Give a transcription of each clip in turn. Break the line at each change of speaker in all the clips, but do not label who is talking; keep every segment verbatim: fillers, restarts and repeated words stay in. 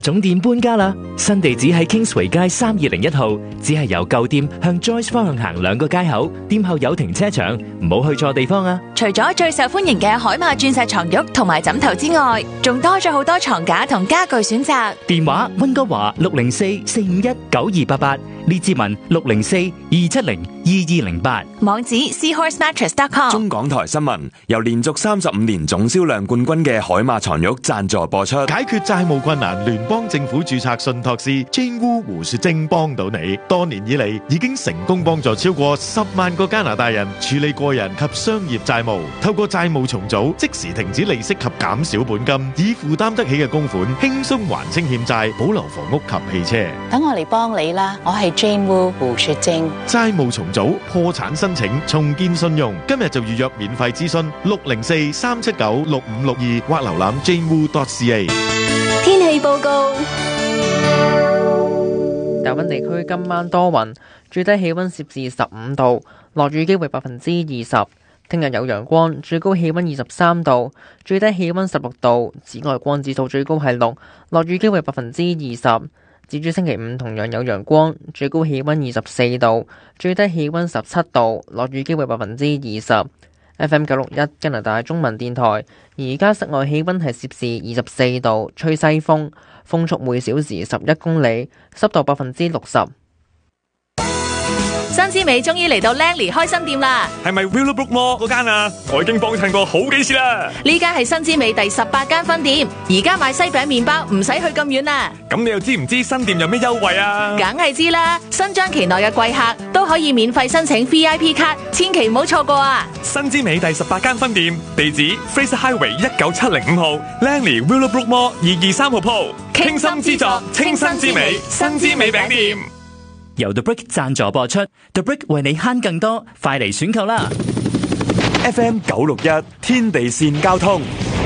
總店搬家啦，新地址喺 Kingsway 街三二零一號，只係由舊店向 Joyce 方向行兩個街口，店後有停車場，唔好去錯地方啊！
除咗最受歡迎嘅海馬鑽石床褥同埋枕頭之外，仲多咗好多床架同家具選擇。
電話溫哥華六零四四五一九二八八，列志文六零四二七零二二零八，
網址 seahorse mattress dot com。
中港台新聞由連續三十五年總銷量冠軍嘅海馬床褥贊助播出。
解決債務困難，聯邦政府註冊信託師 Jane Wu 胡雪晶幫到你。多年以嚟已經成功幫助超過十萬個加拿大人處理個人及商業債務，透過債務重組，即時停止利息及減少本金，以負擔得起嘅供款輕鬆還清欠債，保留房屋及汽車。
等我嚟幫你啦，我係 Jane Wu 胡雪晶。
債務重組、破產申請、重建信用，今日就預約免費諮詢六零四三七九六五六二或瀏覽 jane wu dot c a。
天氣報告。
大溫地區今晚多雲，最低氣溫攝氏十五度，落雨機會百分之二十。聽日有陽光，最高氣溫二十三度，最低氣溫十六度，紫外光指數最高係六，落雨機會百分之二十。至於星期五同樣有陽光，最高氣溫二十四度，最低氣溫十七度，落雨機會百分之二十。F M 九六一加拿大中文電台，而家室外氣溫係攝氏二十四度，吹西風，風速每小時十一公里，濕度百分之六十。
新之美終於嚟到 Langley 開新店啦！
係咪 Willowbrook Mall 嗰間啊？我已經幫襯過好幾次啦！
呢間係新之美第十八間分店，而家買西餅麵包唔使去咁遠啦。
咁你又知唔知新店有咩優惠啊？
梗係知啦！新張期內嘅貴客都可以免費申請 V I P 卡，千祈唔好錯過啊！
新之美第十八間分店，地址 Fraser Highway 一九七零五號 Langley Willowbrook Mall 二二三號鋪，傾心之作，清新之美，新之美餅店。
由 The Brick 贊助播出 ，The Brick 為你慳更多，快嚟選購啦
！F M 九六一天地線交通。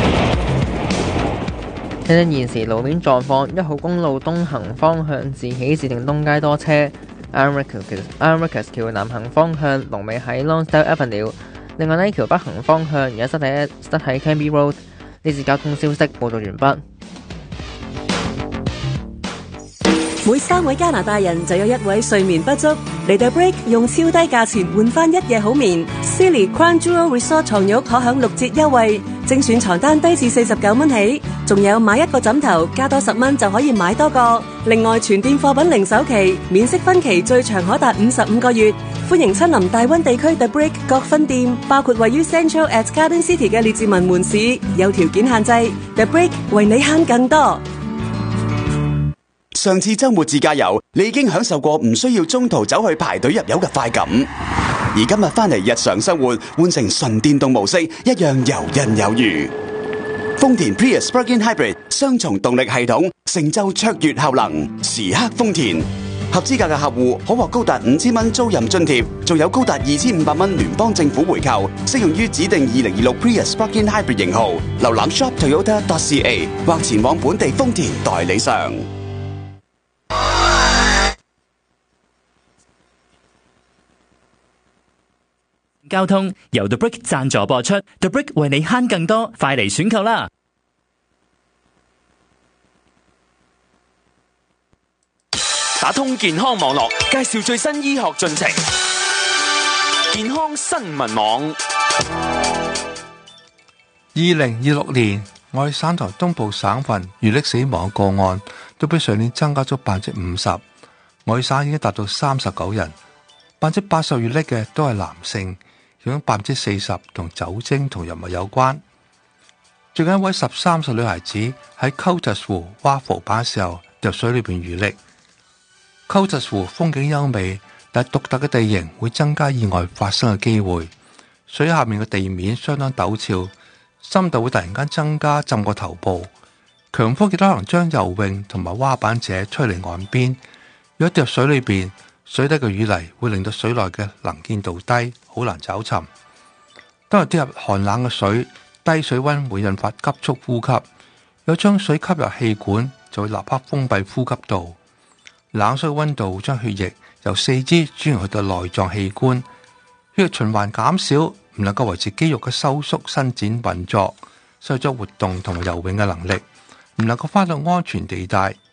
睇睇現時路面狀況，一號公路東行方向自喜士定東街多車 ，Iron橋南行方向龍尾喺 Lonsdale Avenue。另外呢橋北行方向而家塞喺塞喺 Cambie Road。呢次交通消息報道完畢。
每三位加拿大人就有一位睡眠不足，嚟到 Break 用超低價錢換翻一夜好眠。Silly Crown Jewel Resort 床褥可享六折優惠，精選床單低至四十九蚊起，仲有買一個枕頭加多十蚊就可以買多個。另外全店貨品零首期，免息分期最長可達五十五個月。歡迎親臨大溫地區 The Break 各分店，包括位於 Central at Garden City 嘅列治文門市，有條件限制。The Break 為你慳更多。
上次周末自駕遊，你已經享受過唔需要中途走去排隊入油嘅快感，而今日翻嚟日常生活，換成純電動模式，一樣游刃有餘。豐田 Prius Plug-in Hybrid 雙重動力系統，成就卓越效能，時刻豐田。合資格嘅客戶可獲高達五千蚊租賃津貼，仲有高達二千五百蚊聯邦政府回扣，適用於指定二零二六 Prius Plug-in Hybrid 型號。瀏覽 shop toyota dot c a 或前往本地豐田代理商。
交通由 The Brick 贊助播出 ，The Brick 為你慳更多，快嚟選購啦！
打通健康網絡，介紹最新醫學進程。健康新聞網。
二零二六年，我哋省台東部省份遇溺死亡個案都比上年增加咗百分之五十，我哋省已經達到三十九人，百分之八十遇溺嘅都係男性。其中百分之四十同酒精同藥物有關。最近一位十三歲女孩子喺 Coulters 湖蛙浮板嘅時候入水裏邊遇溺。Coulters 湖風景優美，但係獨特嘅地形會增加意外發生嘅機會。水下面嘅地面相當陡峭，深度會突然間增加浸過頭部。強風亦都可能將游泳同埋蛙板者吹離岸邊。如果跌入水裏邊，水底嘅淤泥會令到水內嘅能見度低，好難找尋。當日跌入寒冷嘅水，低水溫會引發急速呼吸。有將水吸入氣管，就會立刻封閉呼吸道。冷水溫度會將血液由四肢轉移去到內臟器官，血液循環減少，唔能夠維持肌肉嘅收縮、伸展、運作，失去咗活動同埋游泳嘅能力。 唔能夠返到安全地帶。